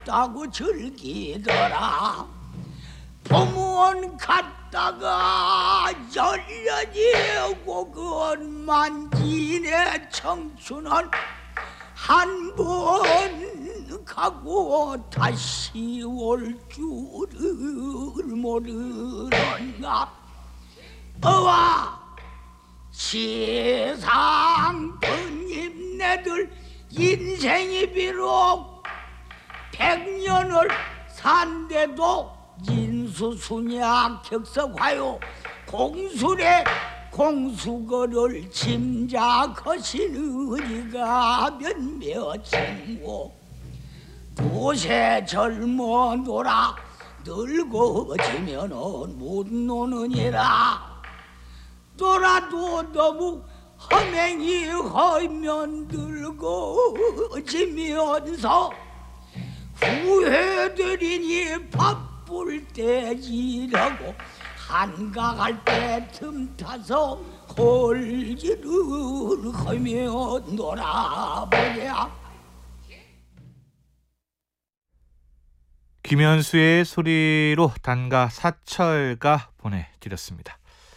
따고 즐기더라. 봄은 갔다가 열려지고 그건 만진의 청춘은 한 번 가고 다시 올 줄을 모르는가. 어와 세상 번입내들 인생이 비록 100년을 산데도 인수순약 격석하여 공술의 공수거를 짐작하시느니가 몇몇이고 도새 젊어노라 늙어지면은 못 노느니라. 또라도 너무 허맹이 하면 늙어지면서 후회들이니 바쁠 때지라고 한가할 때 틈타서 홀기를 하며 놀아보랴. 김현수의 소리로 단가 사철가 보내드렸습니다.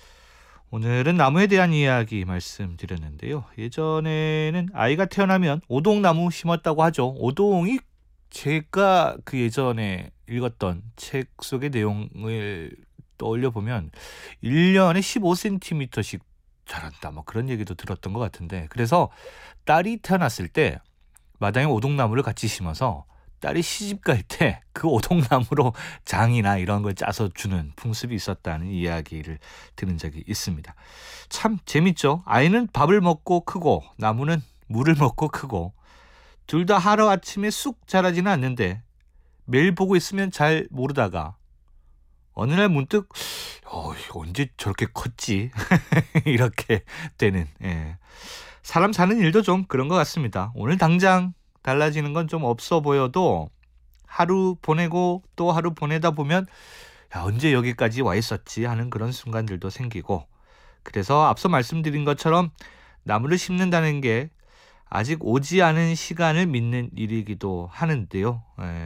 오늘은 나무에 대한 이야기 말씀드렸는데요. 예전에는 아이가 태어나면 오동나무 심었다고 하죠. 오동이 제가 그 예전에 읽었던 책 속의 내용을 떠올려 보면 1년에 15cm씩 자란다, 뭐 그런 얘기도 들었던 것 같은데, 그래서 딸이 태어났을 때 마당에 오동나무를 같이 심어서 딸이 시집 갈 때 그 오동나무로 장이나 이런 걸 짜서 주는 풍습이 있었다는 이야기를 들은 적이 있습니다. 참 재밌죠. 아이는 밥을 먹고 크고 나무는 물을 먹고 크고 둘 다 하루아침에 쑥 자라지는 않는데 매일 보고 있으면 잘 모르다가 어느 날 문득 언제 저렇게 컸지 이렇게 되는, 사람 사는 일도 좀 그런 것 같습니다. 오늘 당장 달라지는 건 좀 없어 보여도 하루 보내고 또 하루 보내다 보면 언제 여기까지 와 있었지 하는 그런 순간들도 생기고, 그래서 앞서 말씀드린 것처럼 나무를 심는다는 게 아직 오지 않은 시간을 믿는 일이기도 하는데요.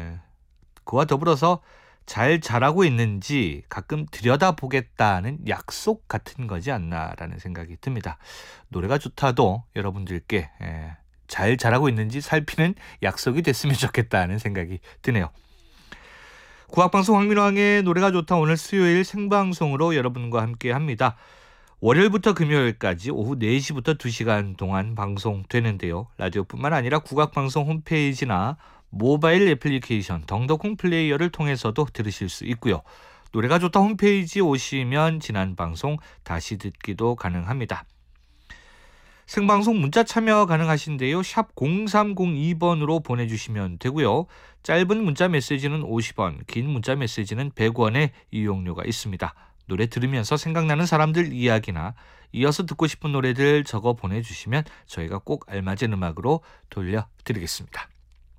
그와 더불어서 잘 자라고 있는지 가끔 들여다보겠다는 약속 같은 거지 않나라는 생각이 듭니다. 노래가 좋다도 여러분들께 잘 자라고 있는지 살피는 약속이 됐으면 좋겠다는 생각이 드네요. 국악방송 황민왕의 노래가 좋다, 오늘 수요일 생방송으로 여러분과 함께 합니다. 월요일부터 금요일까지 오후 4시부터 2시간 동안 방송되는데요. 라디오뿐만 아니라 국악방송 홈페이지나 모바일 애플리케이션 덩더콩 플레이어를 통해서도 들으실 수 있고요. 노래가 좋다 홈페이지 오시면 지난 방송 다시 듣기도 가능합니다. 생방송 문자 참여 가능하신데요. 샵 0302번으로 보내주시면 되고요. 짧은 문자 메시지는 50원, 긴 문자 메시지는 100원의 이용료가 있습니다. 노래 들으면서 생각나는 사람들 이야기나 이어서 듣고 싶은 노래들 적어 보내주시면 저희가 꼭 알맞은 음악으로 돌려드리겠습니다.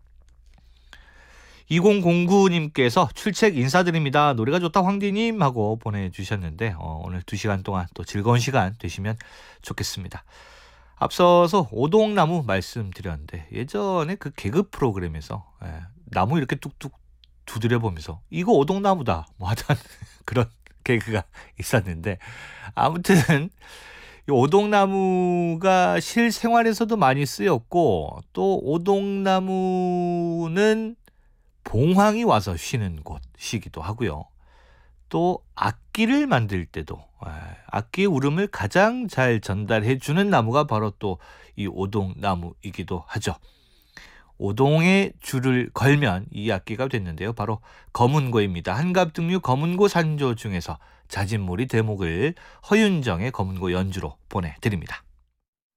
2009님께서 출첵 인사드립니다. 노래가 좋다 황디님 하고 보내주셨는데 오늘 2시간 동안 또 즐거운 시간 되시면 좋겠습니다. 앞서서 오동나무 말씀드렸는데 예전에 그 개그 프로그램에서 나무 이렇게 뚝뚝 두드려보면서 이거 오동나무다 뭐 하던 그런 개그가 있었는데, 아무튼 이 오동나무가 실생활에서도 많이 쓰였고 또 오동나무는 봉황이 와서 쉬는 곳이기도 하고요. 또 악기를 만들 때도 악기의 울음을 가장 잘 전달해주는 나무가 바로 또 이 오동나무이기도 하죠. 오동에 줄을 걸면 이 악기가 됐는데요. 바로 검은고입니다. 한갑등류 검은고 산조 중에서 자진몰이 대목을 허윤정의 검은고 연주로 보내드립니다.